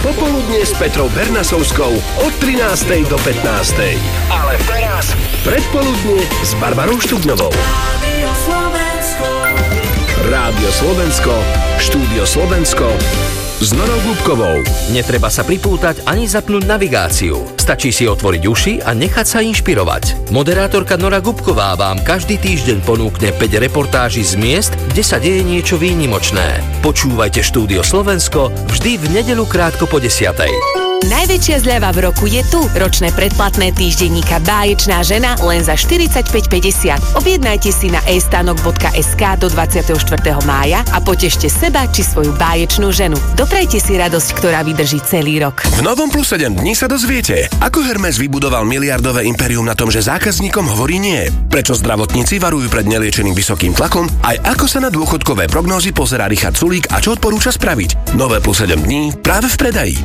Popoludne s Petrou Bernasovskou od 13. do 15. Ale teraz predpoludne s Barbarou Štubňovou. Rádio Slovensko, Štúdio Slovensko s Norou Gubkovou. Netreba sa pripútať ani zapnúť navigáciu. Stačí si otvoriť uši a nechať sa inšpirovať. Moderátorka Nora Gubková vám každý týždeň ponúkne 5 reportáží z miest, kde sa deje niečo výnimočné. Počúvajte Štúdio Slovensko vždy v nedeľu krátko po 10:00. Najväčšia zľava v roku je tu. Ročné predplatné týždenníka Báječná žena len za 45,50. Objednajte si na estanok.sk do 24. mája a potešte seba či svoju báječnú ženu. Doprajte si radosť, ktorá vydrží celý rok. V novom Plus 7 dní sa dozviete, ako Hermes vybudoval miliardové impérium na tom, že zákazníkom hovorí nie. Prečo zdravotníci varujú pred neliečeným vysokým tlakom, aj ako sa na dôchodkové prognózy pozerá Richard Sulík a čo odporúča spraviť. Nové Plus 7 dní práve v predaji.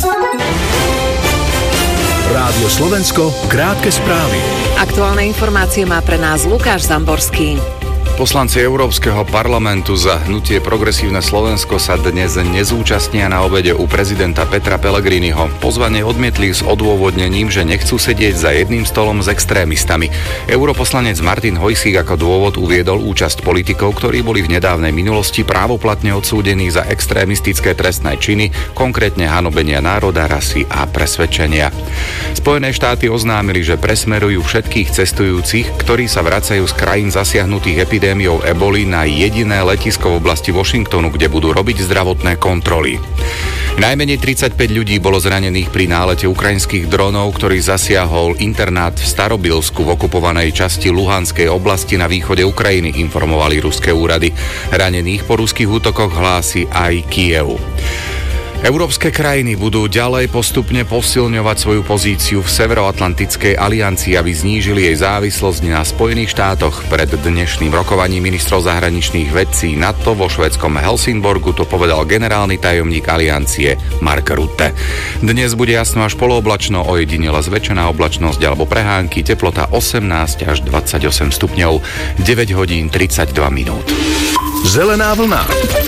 Rádio Slovensko, krátke správy. Aktuálne informácie má pre nás Lukáš Zamborský. Poslanci Európskeho parlamentu za hnutie Progresívne Slovensko sa dnes nezúčastnia na obede u prezidenta Petra Pellegriniho. Pozvanie odmietli s odôvodnením, že nechcú sedieť za jedným stolom s extrémistami. Europoslanec Martin Hojsík ako dôvod uviedol účasť politikov, ktorí boli v nedávnej minulosti právoplatne odsúdení za extrémistické trestné činy, konkrétne hanobenia národa, rasy a presvedčenia. Spojené štáty oznámili, že presmerujú všetkých cestujúcich, ktorí sa vracajú z krajín zasiahnutých epidémiou eboli na jediné letisko v oblasti Washingtonu, kde budú robiť zdravotné kontroly. Najmenej 35 ľudí bolo zranených pri nálete ukrajinských dronov, ktorý zasiahol internát v Starobilsku v okupovanej časti Luhanskej oblasti na východe Ukrajiny, informovali ruské úrady. Ranených po ruských útokoch hlási aj Kyjev. Európske krajiny budú ďalej postupne posilňovať svoju pozíciu v Severoatlantickej aliancii, aby znížili jej závislosť na Spojených štátoch. Pred dnešným rokovaním ministrov zahraničných vecí NATO vo švédskom Helsingborgu to povedal generálny tajomník aliancie Mark Rutte. Dnes bude jasno až polooblačno, ojedinele zväčšená oblačnosť alebo prehánky, teplota 18 až 28 stupňov, 9 hodín 32 minút. Zelená vlna.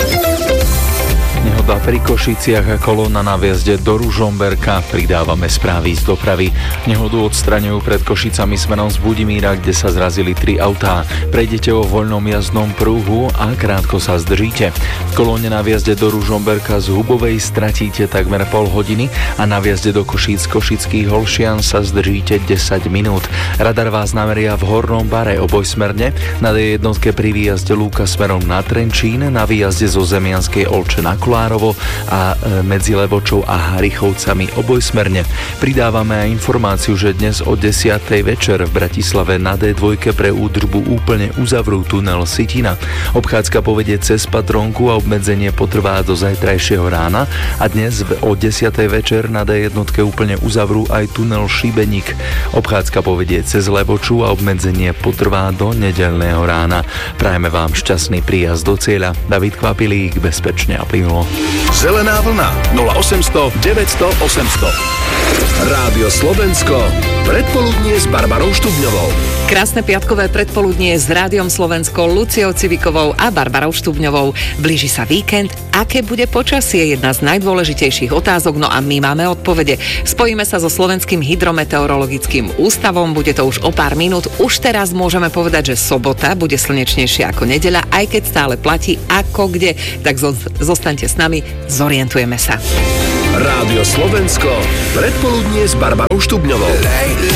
Nehoda pri Košiciach a kolóna na vjazde do Ružomberka. Pridávame správy z dopravy. Nehodu odstraňujú pred Košicami smerom z Budimíra, kde sa zrazili 3 autá. Prejdete o voľnom jazdnom pruhu a krátko sa zdržíte. V kolóne na vjazde do Ružomberka z Hubovej stratíte takmer pol hodiny a na vjazde do Košíc Košických Holšian sa zdržíte 10 minút. Radar vás nameria v Hornom Bare obojsmerne, na D1 pri výjazde Lúka smerom na Trenčín, na výjazde zo Zemianskej Olče na Kolárovo a medzi Levočou a Harichovcami obojsmerne. Pridávame aj informáciu, že dnes o 10:00 večer v Bratislave na D2 pre údržbu úplne uzavrú tunel Sitina. Obchádzka povedie cez Patrónku a obmedzenie potrvá do zajtrajšieho rána a dnes o 10:00 večer na D1 úplne uzavrú aj tunel Šibeník. Obchádzka povedie cez Levoču a obmedzenie potrvá do nedeľného rána. Prajeme vám šťastný príjazd do cieľa. David Kvapilík, bezpečne a plynulo. Zelená vlna 0800 900 800. Rádio Slovensko, predpoludnie s Barbarou Štubňovou. Krásne piatkové predpoludnie s Rádiom Slovensko, Luciou Civikovou a Barbarou Štubňovou. Blíži sa víkend. Aké bude počasie? Jedna z najdôležitejších otázok, no a my máme odpovede. Spojíme sa so Slovenským hydrometeorologickým ústavom, bude to už o pár minút. Už teraz môžeme povedať, že sobota bude slnečnejšia ako nedeľa, aj keď stále platí ako kde. Tak zostaňte s nami, zorientujeme sa. Rádio Slovensko, predpoludnie s Barbarou Štubňovou.